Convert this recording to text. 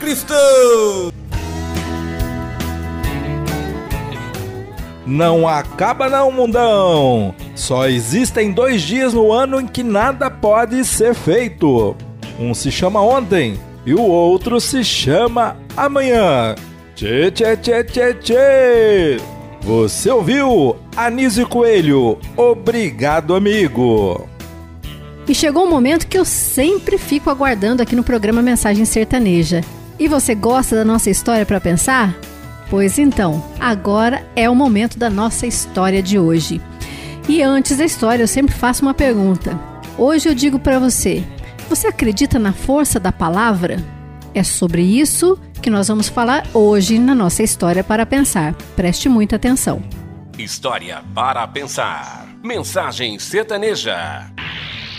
Cristo! Não acaba não, mundão! Só existem 2 dias no ano em que nada pode ser feito. Um se chama ontem e o outro se chama amanhã. Tchê, tchê, tchê, tchê, tchê! Você ouviu? Anísio Coelho. Obrigado, amigo. E chegou um momento que eu sempre fico aguardando aqui no programa Mensagem Sertaneja. E você gosta da nossa história para pensar? Pois então, agora é o momento da nossa história de hoje. E antes da história, eu sempre faço uma pergunta. Hoje eu digo para você, você acredita na força da palavra? É sobre isso que nós vamos falar hoje na nossa História para Pensar. Preste muita atenção. História para Pensar. Mensagem Sertaneja.